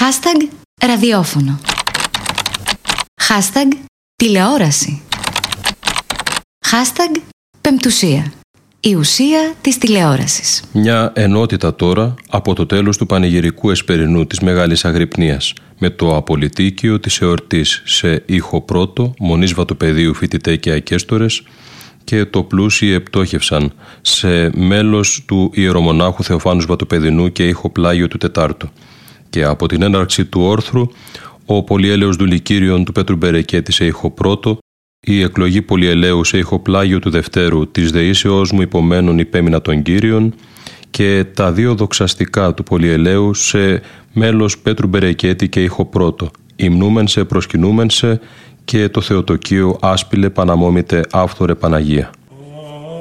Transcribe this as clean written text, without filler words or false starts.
Hashtag ραδιόφωνο. Hashtag τηλεόραση. Hashtag πεμπτουσία. Η ουσία της τηλεόρασης. Μια ενότητα τώρα από το τέλος του πανηγυρικού εσπερινού της Μεγάλης Αγρυπνίας, με το απολυτίκιο της εορτής σε ήχο πρώτο, μονής βατοπεδίου φοιτητέ και ακέστορες, και το πλούσιοι επτόχευσαν σε μέλος του ιερομονάχου Θεοφάνους Βατοπεδινού και ήχο πλάγιο του Τετάρτου. Και από την έναρξη του όρθρου, ο πολυέλεος δουλικύριον του Πέτρου Μπερεκέτη σε ήχο πρώτο, η εκλογή πολυελαίου σε ήχο πλάγιο του Δευτέρου της δεήσεώς μου υπομένων υπέμεινα των Κύριων, και τα δύο δοξαστικά του πολυελαίου σε μέλος Πέτρου Μπερεκέτη και ήχο πρώτο, υμνούμεν σε προσκυνούμεν σε, και το Θεοτοκείο άσπηλε παναμόμητε άφθορε Παναγία.